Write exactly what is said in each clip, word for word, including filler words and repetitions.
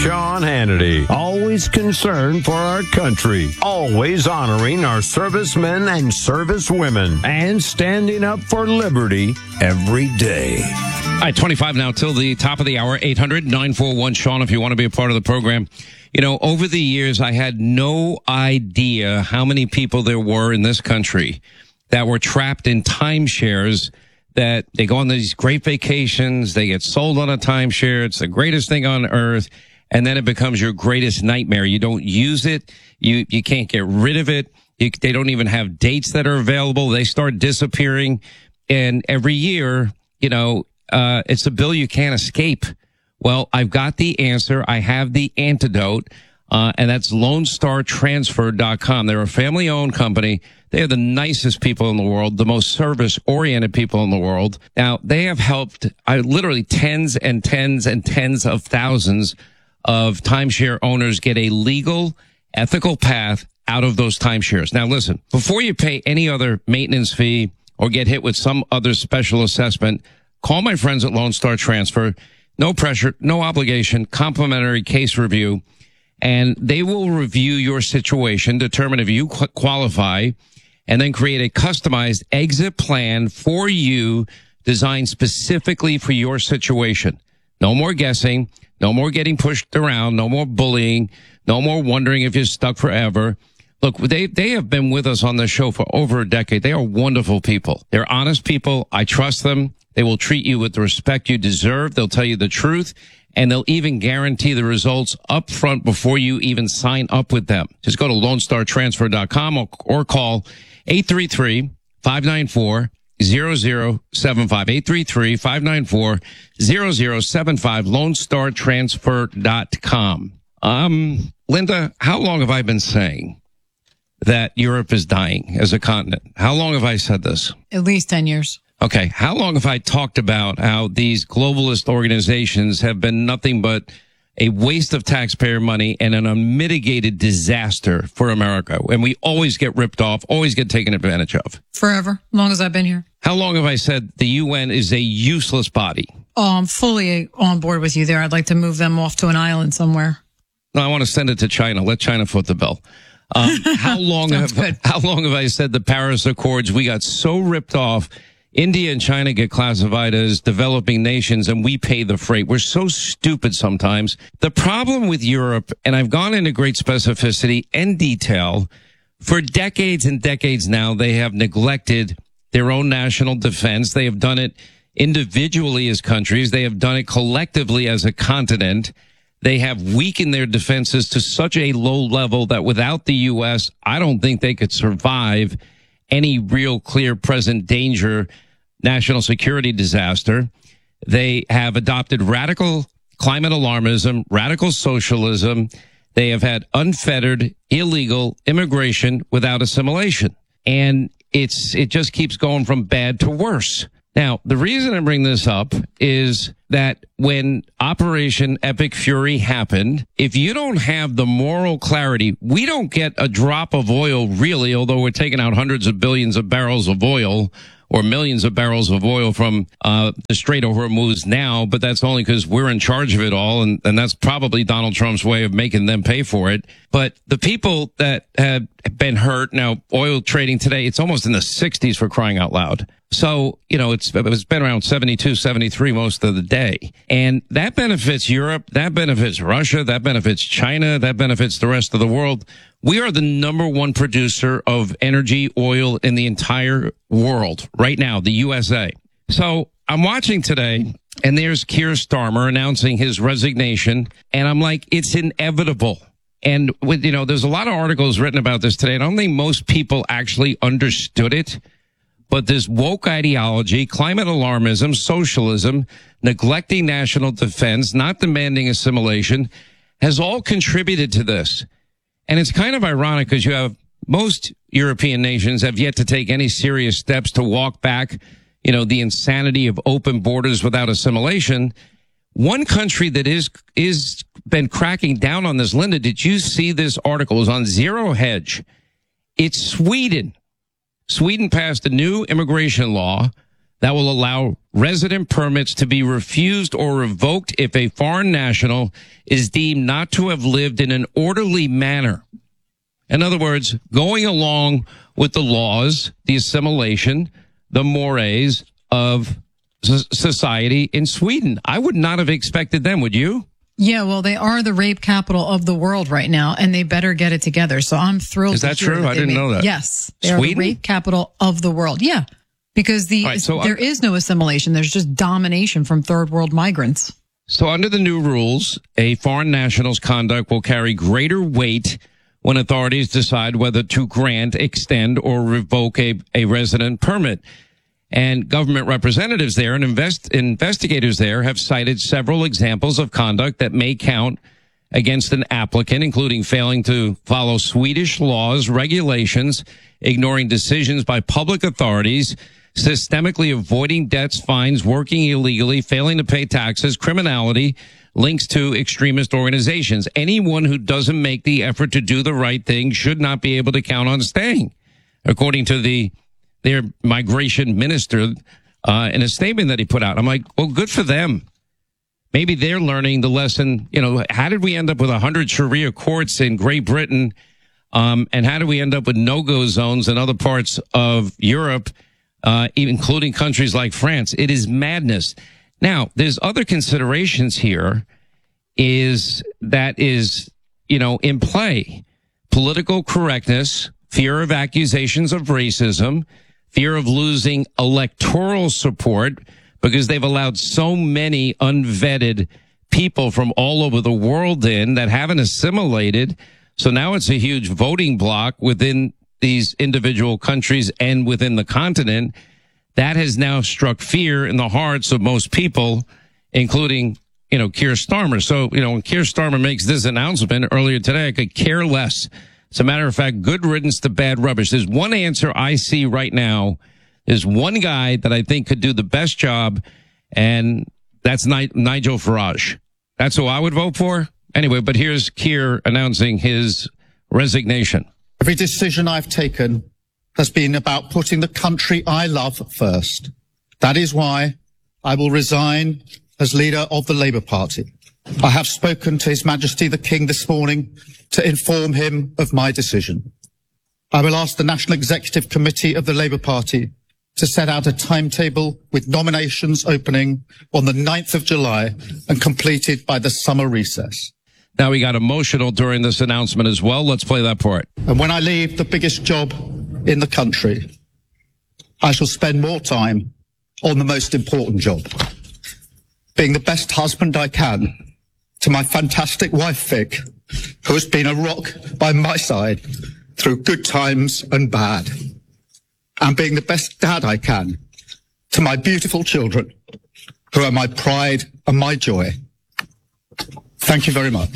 Sean Hannity, always concerned for our country, always honoring our servicemen and servicewomen, and standing up for liberty every day. All right, twenty-five now till the top of the hour, eight hundred nine four one Sean if you want to be a part of the program. You know, over the years, I had no idea how many people there were in this country that were trapped in timeshares, that they go on these great vacations, they get sold on a timeshare, it's the greatest thing on earth, and then it becomes your greatest nightmare. You don't use it, you you can't get rid of it, you, they don't even have dates that are available, they start disappearing, and every year, you know, uh, it's a bill you can't escape. Well, I've got the answer, I have the antidote, uh, and that's Lone Star Transfer dot com. They're a family-owned company. They are the nicest people in the world, the most service-oriented people in the world. Now, they have helped uh, literally tens and tens and tens of thousands of timeshare owners get a legal, ethical path out of those timeshares. Now, listen, before you pay any other maintenance fee or get hit with some other special assessment, call my friends at Lone Star Transfer. No pressure, no obligation, complimentary case review, and they will review your situation, determine if you qu- qualify, and then create a customized exit plan for you designed specifically for your situation. No more guessing, no more getting pushed around, no more bullying, no more wondering if you're stuck forever. Look, they they have been with us on this show for over a decade. They are wonderful people. They're honest people. I trust them. They will treat you with the respect you deserve. They'll tell you the truth, and they'll even guarantee the results up front before you even sign up with them. Just go to Lone Star Transfer dot com or, or call eight three three, five nine four, zero zero seven five, eight three three, five nine four, zero zero seven five, Lone Star Transfer dot com. Um, Linda, how long have I been saying that Europe is dying as a continent? How long have I said this? At least ten years. Okay, how long have I talked about how these globalist organizations have been nothing but a waste of taxpayer money and an unmitigated disaster for America? And we always get ripped off, always get taken advantage of. Forever, as long as I've been here. How long have I said the U N is a useless body? Oh, I'm fully on board with you there. I'd like to move them off to an island somewhere. No, I want to send it to China. Let China foot the bill. Um, how long have good. how long have I said the Paris Accords? We got so ripped off. India and China get classified as developing nations, and we pay the freight. We're so stupid sometimes. The problem with Europe, and I've gone into great specificity and detail, for decades and decades now, they have neglected their own national defense. They have done it individually as countries. They have done it collectively as a continent. They have weakened their defenses to such a low level that without the U S, I don't think they could survive any real clear present danger, national security disaster. They have adopted radical climate alarmism, radical socialism. They have had unfettered, illegal immigration without assimilation. And it's, it just keeps going from bad to worse. Now, the reason I bring this up is that when Operation Epic Fury happened, if you don't have the moral clarity, we don't get a drop of oil really, although we're taking out hundreds of billions of barrels of oil or millions of barrels of oil from uh the Strait of Hormuz now, but that's only because we're in charge of it all, and, and that's probably Donald Trump's way of making them pay for it. But the people that have been hurt, now oil trading today, it's almost in the sixties for crying out loud. So, you know, it's, it's been around seventy-two, seventy-three most of the day. And that benefits Europe, that benefits Russia, that benefits China, that benefits the rest of the world. We are the number one producer of energy, oil in the entire world right now, the U S A. So I'm watching today, and there's Keir Starmer announcing his resignation, and I'm like, it's inevitable. And with, you know, there's a lot of articles written about this today. I don't think most people actually understood it. But this woke ideology, climate alarmism, socialism, neglecting national defense, not demanding assimilation, has all contributed to this. And it's kind of ironic because you have most European nations have yet to take any serious steps to walk back, you know, the insanity of open borders without assimilation. One country that is is been cracking down on this, Linda, did you see this article? It was on Zero Hedge. It's Sweden. Sweden passed a new immigration law that will allow resident permits to be refused or revoked if a foreign national is deemed not to have lived in an orderly manner. In other words, going along with the laws, the assimilation, the mores of society in Sweden. I would not have expected them, would you? Yeah, well, they are the rape capital of the world right now, and they better get it together. So I'm thrilled. Is that to hear true? That I didn't made, know that. Yes, they Sweden? are the rape capital of the world. Yeah, because the right, so there I, is no assimilation. There's just domination from third world migrants. So under the new rules, a foreign national's conduct will carry greater weight when authorities decide whether to grant, extend, or revoke a, a resident permit. And government representatives there and invest, investigators there have cited several examples of conduct that may count against an applicant, including failing to follow Swedish laws, regulations, ignoring decisions by public authorities, systemically avoiding debts, fines, working illegally, failing to pay taxes, criminality, links to extremist organizations. Anyone who doesn't make the effort to do the right thing should not be able to count on staying, according to the their migration minister uh, in a statement that he put out. I'm like, well, good for them. Maybe they're learning the lesson. You know, how did we end up with one hundred Sharia courts in Great Britain? Um, and how do we end up with no-go zones in other parts of Europe, uh, including countries like France? It is madness. Now, there's other considerations here is that is, you know, in play. Political correctness, fear of accusations of racism, fear of losing electoral support because they've allowed so many unvetted people from all over the world in that haven't assimilated. So now it's a huge voting bloc within these individual countries and within the continent. That has now struck fear in the hearts of most people, including, you know, Keir Starmer. So, you know, when Keir Starmer makes this announcement earlier today, I could care less. As a matter of fact, good riddance to bad rubbish. There's one answer I see right now. There's one guy that I think could do the best job, and that's Nigel Farage. That's who I would vote for. Anyway, but here's Keir announcing his resignation. Every decision I've taken has been about putting the country I love first. That is why I will resign as leader of the Labour Party. I have spoken to His Majesty the King this morning to inform him of my decision. I will ask the National Executive Committee of the Labour Party to set out a timetable with nominations opening on the ninth of July and completed by the summer recess. Now, he got emotional during this announcement as well. Let's play that part. And when I leave the biggest job in the country, I shall spend more time on the most important job, being the best husband I can to my fantastic wife, Vic, who has been a rock by my side through good times and bad, and being the best dad I can to my beautiful children, who are my pride and my joy. Thank you very much.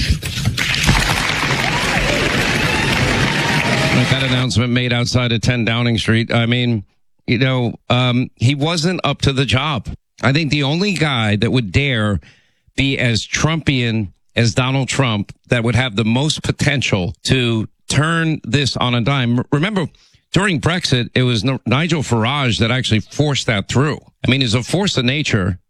Like that announcement made outside of ten Downing Street. I mean, you know, um, he wasn't up to the job. I think the only guy that would dare be as Trumpian as Donald Trump, that would have the most potential to turn this on a dime. Remember, during Brexit, it was Nigel Farage that actually forced that through. I mean, he's a force of nature.